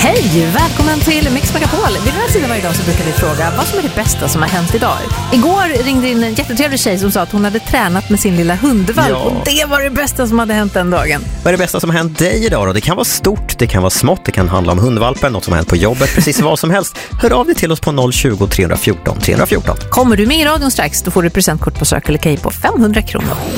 Hej, välkommen till Mix Megapol. Vid den här tiden varje dag så brukar vi fråga vad som är det bästa som har hänt idag. Igår ringde in en jättetrevlig tjej som sa att hon hade tränat med sin lilla hundvalp och det var det bästa som hade hänt den dagen. Vad är det bästa som har hänt dig idag då? Det kan vara stort, det kan vara smått, det kan handla om hundvalpen, något som har hänt på jobbet, precis vad som helst. Hör av dig till oss på 020 314 314. Kommer du med i radion strax, då får du presentkort på Circle K på 500 kronor.